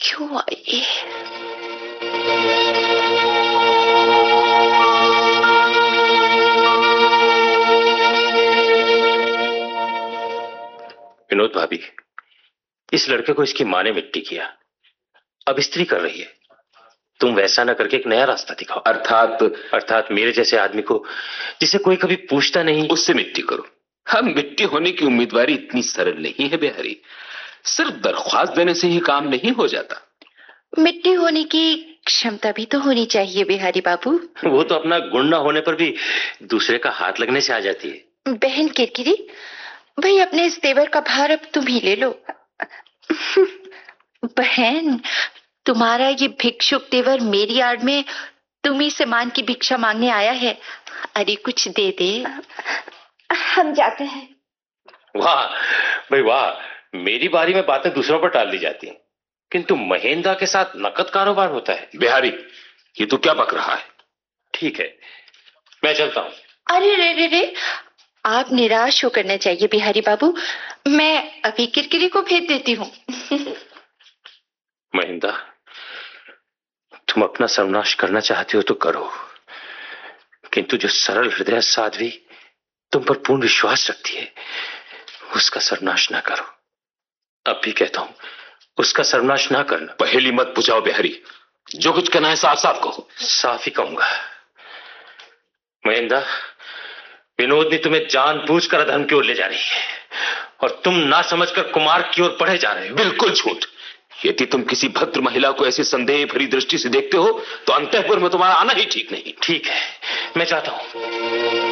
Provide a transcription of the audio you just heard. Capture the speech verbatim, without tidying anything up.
क्यों आई? विनोद भाभी, इस लड़के को इसकी माँ ने मिट्टी किया, अब स्त्री कर रही है। तुम वैसा ना करके एक नया रास्ता दिखाओ। अर्थात अर्थात मेरे जैसे आदमी को, जिसे कोई कभी पूछता नहीं, उससे मिट्टी करो। हम मिट्टी होने की उम्मीदवारी इतनी सरल नहीं है बिहारी। सिर्फ दरख्वास्त देने से ही काम नहीं हो जाता। मिट्टी होने की क्षमता भी तो होनी चाहिए बिहारी बाबू। वो तो अपना गुण न होने पर भी दूसरे का हाथ लगने से आ जाती है। बहन किरकिरी, भाई अपने इस तेवर का भार अब तुम ही ले लो। बहन, तुम्हारा ये भिक्षुक तेवर मेरी आड़ में तुम ही से मान की भिक्षा मांगने आया है। अरे कुछ दे दे। हम जाते हैं। वाह भाई वाह, मेरी बारी में बातें दूसरों पर टाल दी जाती हैं, किंतु महेंद्र के साथ नकद कारोबार होता है। बिहारी, ये तो क्या बक रहा है? ठीक है, मैं चलता हूँ। अरे रे रे रे, आप निराश होकर न चाहिए बिहारी बाबू, मैं अभी किरकिरी को भेज देती हूँ। महेंद्र, तुम अपना सर्वनाश करना चाहती हो तो करो, किंतु जो सरल हृदय साध्वी तुम पर पूर्ण विश्वास रखती है, उसका सर्वनाश ना करो। अब भी कहता हूं, उसका सर्वनाश ना करना। पहेली मत बुझाओ बिहारी, जो कुछ कहना है साफ साफ कहो। साफ ही कहूंगा। महेंद्र, विनोद ने तुम्हें जानबूझकर अधर्म की ओर ले जा रही है और तुम ना समझकर कुमार की ओर बढ़े जा रहे हो। बिल्कुल झूठ। यदि तुम किसी भद्र महिला को ऐसी संदेह भरी दृष्टि से देखते हो तो अंतःपुर में तुम्हारा आना ही ठीक नहीं। ठीक है, मैं जाता हूं।